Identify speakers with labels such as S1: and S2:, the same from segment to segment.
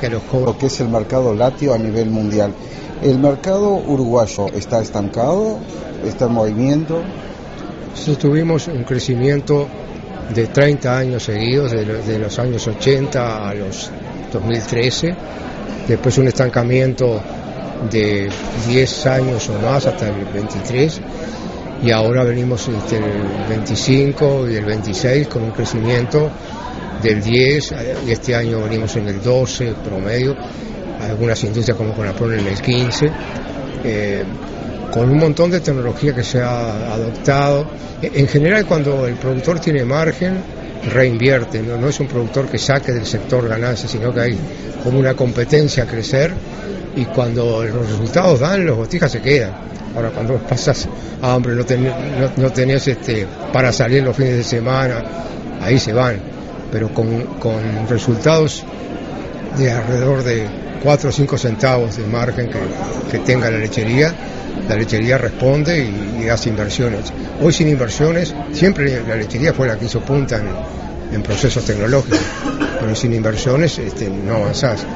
S1: que a los jóvenes.
S2: Lo que es el mercado lácteo a nivel mundial. ¿El mercado uruguayo está estancado? ¿Está en movimiento?
S1: Nosotros tuvimos un crecimiento de 30 años seguidos, de los años 80 a los 2013, después un estancamiento de 10 años o más hasta el 23, y ahora venimos el 25 y el 26 con un crecimiento del 10, y este año venimos en el 12 promedio, algunas industrias como Conapron en el 15, con un montón de tecnología que se ha adoptado. En general, cuando el productor tiene margen, reinvierte, no es un productor que saque del sector ganancias, sino que hay como una competencia a crecer, y cuando los resultados dan, los botijas se quedan. Ahora, cuando pasas hambre, no tenés para salir los fines de semana, ahí se van, pero con resultados de alrededor de 4 o 5 centavos de margen que tenga la lechería responde y hace inversiones. Hoy sin inversiones, siempre la lechería fue la que hizo punta en procesos tecnológicos, pero sin inversiones no avanzás.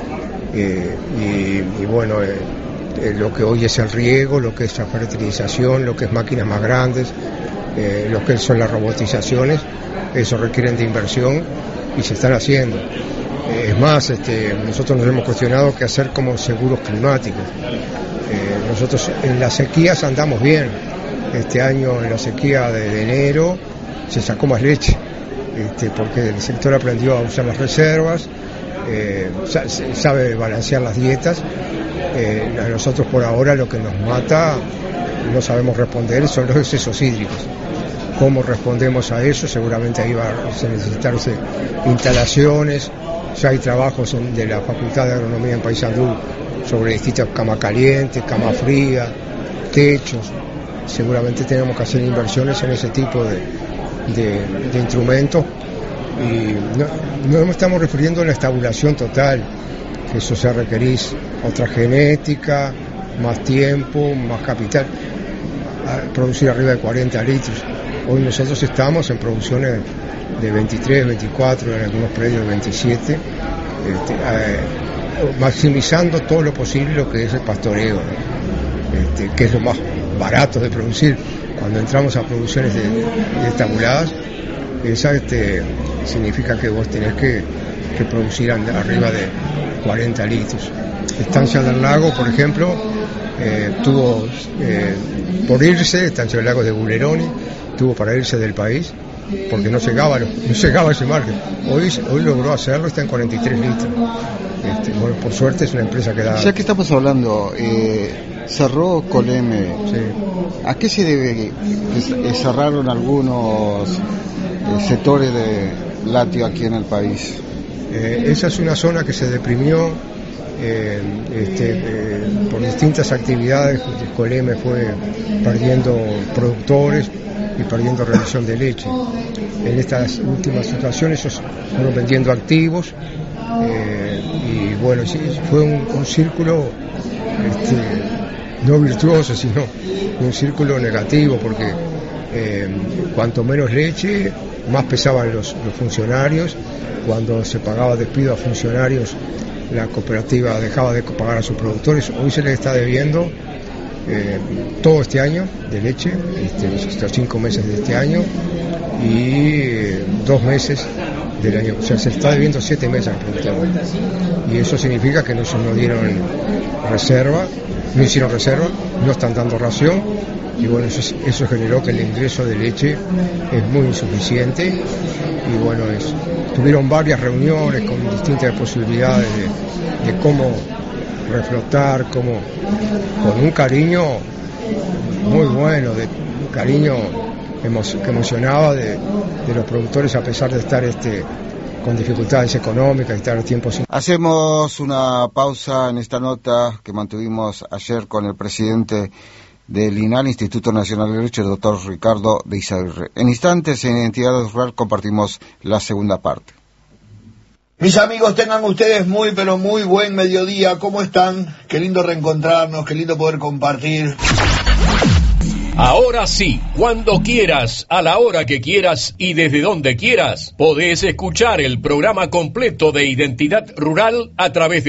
S1: Y bueno, lo que hoy es el riego, lo que es la fertilización, lo que es máquinas más grandes, lo que son las robotizaciones, eso requieren de inversión y se están haciendo. Es más, nosotros nos hemos cuestionado qué hacer como seguros climáticos. Nosotros en las sequías andamos bien. Este año en la sequía de enero se sacó más leche, porque el sector aprendió a usar las reservas, sabe balancear las dietas. A nosotros por ahora lo que nos mata, no sabemos responder, son los excesos hídricos. ¿Cómo respondemos a eso? Seguramente ahí va a necesitarse instalaciones. Ya hay trabajos de la Facultad de Agronomía en Paysandú sobre distintas camas calientes, camas frías, techos. Seguramente tenemos que hacer inversiones en ese tipo de instrumentos. Y no estamos refiriendo a la estabulación total, que eso se requerís otra genética, más tiempo, más capital, producir arriba de 40 litros. Hoy nosotros estamos en producciones de 23, 24, en algunos predios 27, maximizando todo lo posible lo que es el pastoreo, ¿no? Que es lo más barato de producir. Cuando entramos a producciones de tabuladas, esa significa que vos tenés que producir arriba de 40 litros. Estancia del Lago, por ejemplo, tuvo por irse, Estancia del Lago de Buleroni, tuvo para irse del país porque no llegaba a ese margen. Hoy logró hacerlo, está en 43 litros. Bueno, por suerte es una empresa que da...
S2: Ya que estamos hablando, cerró Coleme.
S1: Sí.
S2: ¿A qué se debe que cerraron algunos sectores de lácteo aquí en el país?
S1: Esa es una zona que se deprimió por distintas actividades. Coleme fue perdiendo productores y perdiendo reducción de leche. En estas últimas situaciones ellos fueron vendiendo activos, y bueno, sí, fue un círculo no virtuoso, sino un círculo negativo, porque cuanto menos leche, más pesaban los funcionarios. Cuando se pagaba despido a funcionarios, la cooperativa dejaba de pagar a sus productores. Hoy se les está debiendo todo este año de leche, estos 5 meses de este año y 2 meses del año. O sea, se está debiendo 7 meses al productor. Y eso significa que no dieron reserva, no hicieron reserva, no están dando ración. Y bueno, eso generó que el ingreso de leche es muy insuficiente. Y bueno, tuvieron varias reuniones con distintas posibilidades de cómo reflotar, con un cariño muy bueno, un cariño que emocionaba de los productores, a pesar de estar con dificultades económicas y estar tiempo sin...
S2: Hacemos una pausa en esta nota que mantuvimos ayer con el presidente del INAL, Instituto Nacional de Leche, el doctor Ricardo de Izaguirre. En instantes, en Identidad Rural, compartimos la segunda parte.
S3: Mis amigos, tengan ustedes muy, pero muy buen mediodía. ¿Cómo están? Qué lindo reencontrarnos, qué lindo poder compartir.
S4: Ahora sí, cuando quieras, a la hora que quieras y desde donde quieras, podés escuchar el programa completo de Identidad Rural a través de